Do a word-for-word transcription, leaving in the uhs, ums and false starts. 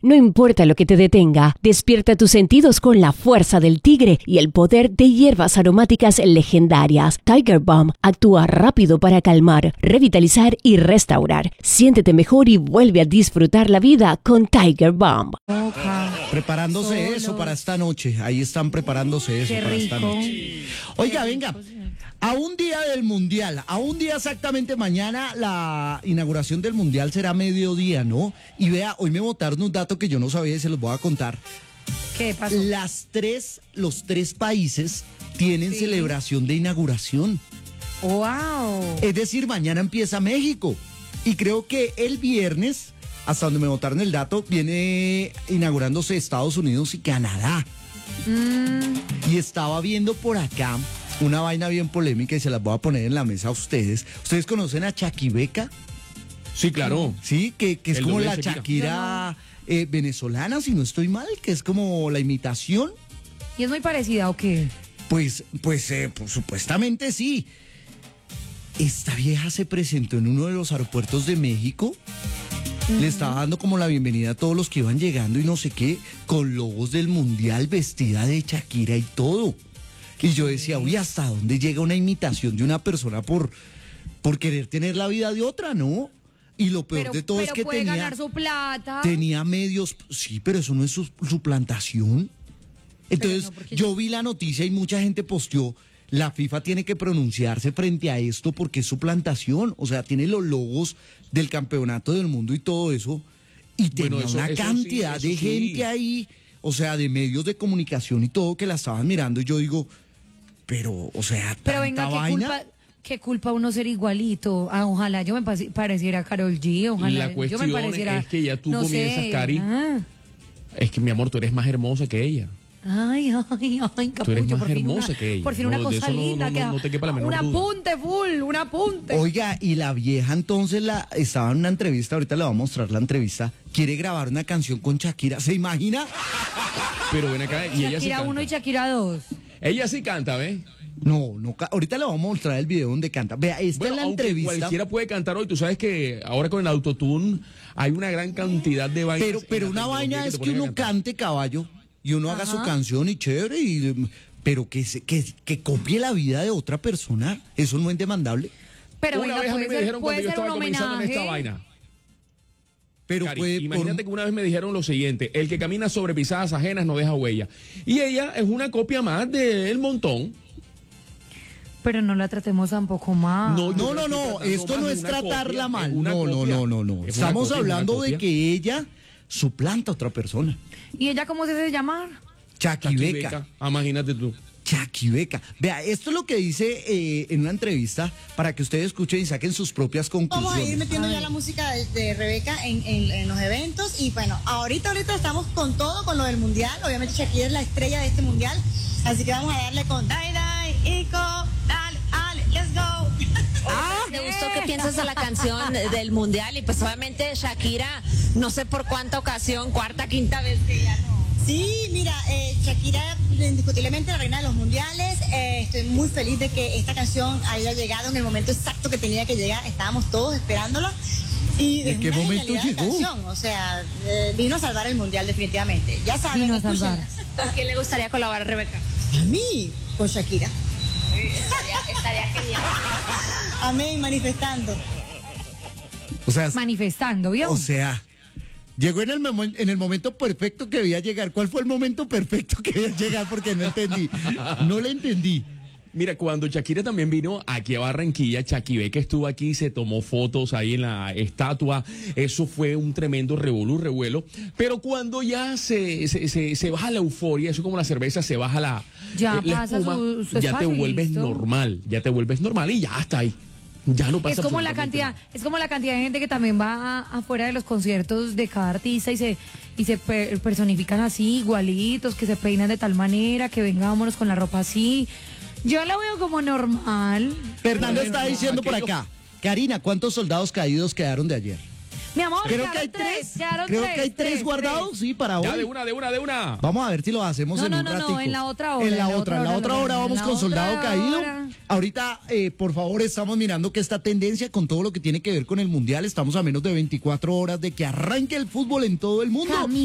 No importa lo que te detenga, despierta tus sentidos con la fuerza del tigre y el poder de hierbas aromáticas legendarias. Tiger Balm actúa rápido para calmar, revitalizar y restaurar. Siéntete mejor y vuelve a disfrutar la vida con Tiger Balm. Preparándose Solo. eso para esta noche. Ahí están preparándose eso Qué para esta rico. noche. Oiga, venga. A un día del Mundial, a un día exactamente mañana, la inauguración del Mundial será mediodía, ¿no? Y vea, hoy me botaron un dato que yo no sabía y se los voy a contar. ¿Qué pasó? Las tres, los tres países tienen Sí. celebración de inauguración. ¡Wow! Es decir, mañana empieza México. Y creo que el viernes, hasta donde me botaron el dato, viene inaugurándose Estados Unidos y Canadá. Mm, Y estaba viendo por acá una vaina bien polémica y se las voy a poner en la mesa a ustedes. ¿Ustedes conocen a Chaquibeca? Sí, claro. Sí, que, que es El como doble la de Shakira. Shakira eh, venezolana, si no estoy mal, que es como la imitación. ¿y es muy parecida o qué? Pues, pues, eh, pues, supuestamente sí. Esta vieja se presentó en uno de los aeropuertos de México. Le estaba dando como la bienvenida a todos los que iban llegando y no sé qué, con logos del Mundial, vestida de Shakira y todo. Y yo decía, uy, ¿hasta dónde llega una imitación de una persona por, por querer tener la vida de otra, no? Y lo peor Pero, de todo pero es que puede tenía, ganar su plata. tenía medios, sí, pero eso no es su, suplantación. Entonces, no, porque yo vi la noticia y mucha gente posteó, la FIFA tiene que pronunciarse frente a esto porque es suplantación, o sea, tiene los logos del campeonato del mundo y todo eso, y Bueno, tenía eso- una eso sí, cantidad eso de sí. gente ahí, o sea, de medios de comunicación y todo que la estaban mirando y yo digo, pero, o sea, Pero tanta venga, ¿qué vaina. culpa, qué culpa uno ser igualito? Ah, ojalá yo me pase- pareciera a Karol G, ojalá La yo cuestión me pareciera... es que ya tú no comienzas, sé, Cari. ah. Es que, mi amor, tú eres más hermosa que ella. Ay, ay, ay, capullo, Tú eres más por fin hermosa una, que ella. Por fin No, una de cosa eso no- linda. no- que- no- no te quepa la menor un duda. apunte full, un apunte. Oiga, y la vieja entonces la estaba en una entrevista, ahorita le voy a mostrar la entrevista, quiere grabar una canción con Shakira, ¿se imagina? Pero ven acá, y ella sí Shakira canta. uno y Shakira dos. Ella sí canta, ¿ves? No, no, ca- ahorita le vamos a mostrar el video donde canta. Vea, esta Bueno, es la aunque entrevista. cualquiera puede cantar hoy. Tú sabes que ahora con el autotune hay una gran cantidad de vainas. Pero, en pero la una tecnología vaina es te que ponen a uno cantar. cante, caballo, y uno haga su Ajá. canción y chévere, y, pero que, se, que, que copie la vida de otra persona, eso no es demandable. Pero Una venga, vez a mí puede me ser, dijeron puede cuando yo ser un estaba comenzando en esta homenaje. vaina. Pero Cari, puede, por- imagínate que una vez me dijeron lo siguiente: el que camina sobre pisadas ajenas no deja huella. Y ella es una copia más del montón. Pero no la tratemos tampoco mal. No, yo No, creo no, que no, tratando esto más no de es una tratarla copia, mal. es una No, no, copia. no, no, no. Es una Estamos copia, es una hablando de copia. que ella suplanta a otra persona. ¿Y ella cómo se hace llamar? Chaquibeca. Chaquibeca. Ah, imagínate tú. Chaquibeca. Vea, esto es lo que dice eh, en una entrevista para que ustedes escuchen y saquen sus propias Vamos a ir conclusiones. metiendo ya la música de, de Rebeca en, en- en los eventos y bueno, ahorita ahorita estamos con todo, con lo del mundial, obviamente Shakira es la estrella de este mundial, así que vamos a darle con Dai Dai, Ico, dale, dale, let's go. ¿Te gustó qué piensas de la canción del mundial? Y pues obviamente Shakira, no sé por cuánta ocasión, cuarta, quinta vez que ya no. Sí, mira, eh, Shakira indiscutiblemente la reina de los mundiales, eh, estoy muy feliz de que esta canción haya llegado en el momento exacto que tenía que llegar, estábamos todos esperándolo. Y ¿En es qué una momento genialidad de llegó? canción, o sea, eh, vino a salvar el mundial definitivamente. Ya saben, Vino a salvar. escúchenla. ¿Con quién le gustaría colaborar, Rebeca? A mí, con Shakira. Estaría, estaría genial. Amén, manifestando. O sea, Manifestando, ¿vio? o sea, llegó en el, momen- en el momento perfecto que debía llegar. ¿Cuál fue el momento perfecto que debía llegar? Porque no entendí. No le entendí. Mira, cuando Shakira también vino aquí a Barranquilla, Chaquibeca estuvo aquí, se tomó fotos ahí en la estatua. Eso fue un tremendo revolú, revuelo. Pero cuando ya se, se, se, se baja la euforia, eso como la cerveza, se baja la, Ya eh, la pasa espuma, su- su ya te espacio y vuelves listo. normal, ya te vuelves normal y ya está ahí. Ya no pasa Es como la absolutamente cantidad, nada. es como la cantidad de gente que también va a- afuera de los conciertos de cada artista y se y se per- personifican así, igualitos, que se peinan de tal manera, que vengámonos con la ropa así. Yo la veo como normal. Fernando Bueno, está no, diciendo por aquello- acá. Karina, ¿cuántos soldados caídos quedaron de ayer? Mi amor, Creo quedaron que hay tres. quedaron Creo tres, que hay tres guardados, sí, para Ya de hoy. una, de una, de una. Vamos a ver si lo hacemos No, en no, un no, no, ratico. en la otra hora, En la otra, en la otra hora en vamos la con Soldado otra Caído. hora. Ahorita, eh, por favor, estamos mirando que esta tendencia con todo lo que tiene que ver con el Mundial. Estamos a menos de veinticuatro horas de que arranque el fútbol en todo el mundo. Camila.